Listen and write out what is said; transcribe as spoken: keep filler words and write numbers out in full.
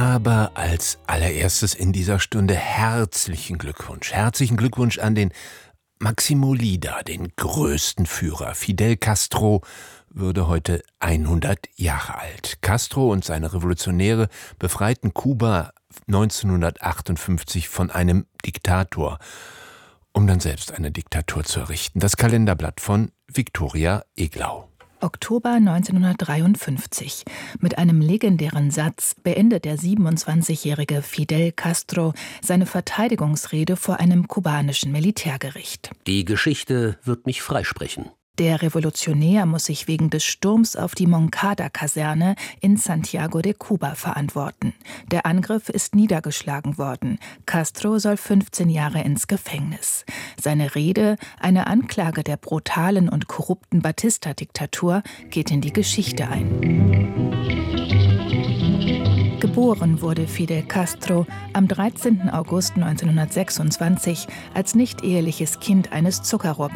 Aber als allererstes in dieser Stunde herzlichen Glückwunsch. Herzlichen Glückwunsch an den Máximo Lida, den größten Führer. Fidel Castro würde heute hundert Jahre alt. Castro und seine Revolutionäre befreiten Kuba neunzehnhundertachtundfünfzig von einem Diktator, um dann selbst eine Diktatur zu errichten. Das Kalenderblatt von Viktoria Eglau. Oktober neunzehnhundertdreiundfünfzig. Mit einem legendären Satz beendet der siebenundzwanzigjährige Fidel Castro seine Verteidigungsrede vor einem kubanischen Militärgericht. Die Geschichte wird mich freisprechen. Der Revolutionär muss sich wegen des Sturms auf die Moncada-Kaserne in Santiago de Cuba verantworten. Der Angriff ist niedergeschlagen worden. Castro soll fünfzehn Jahre ins Gefängnis. Seine Rede, eine Anklage der brutalen und korrupten Batista-Diktatur, geht in die Geschichte ein. Geboren wurde Fidel Castro am dreizehnten August neunzehnhundertsechsundzwanzig als nicht-eheliches Kind eines Zuckerrohr